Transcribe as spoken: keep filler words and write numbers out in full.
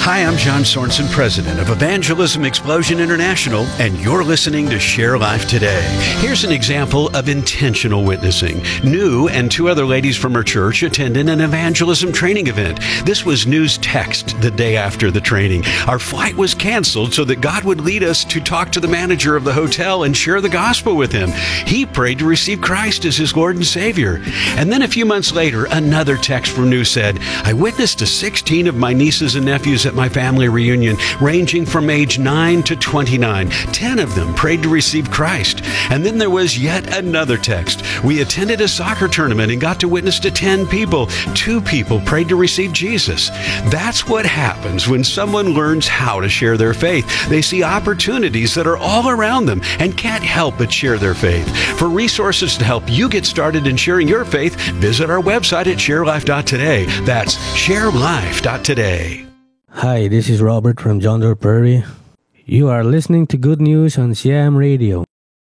Hi, I'm John Sorensen, president of Evangelism Explosion International, and you're listening to Share Life Today. Here's an example of intentional witnessing. New and two other ladies from her church attended an evangelism training event. This was news text the day after the training. Our flight was canceled so that God would lead us to talk to the manager of the hotel and share the gospel with him. He prayed to receive Christ as his Lord and Savior. And then a few months later, another text from New said, I witnessed to sixteen of my nieces and nephews at my family reunion, ranging from age nine to twenty-nine. Ten of them prayed to receive Christ. And then there was yet another text. We attended a soccer tournament and got to witness to ten people. Two people prayed to receive Jesus. That's what happens when someone learns how to share their faith. They see opportunities that are all around them and can't help but share their faith. For resources to help you get started in sharing your faith, visit our website at share life dot today. That's share life dot today. Hi, this is Robert from John Doe Prairie. You are listening to Good News on C I M Radio.